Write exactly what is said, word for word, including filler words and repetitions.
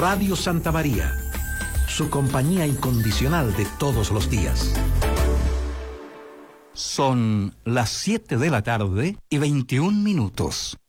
Radio Santa María, su compañía incondicional de todos los días. Son las siete de la tarde y veintiún minutos.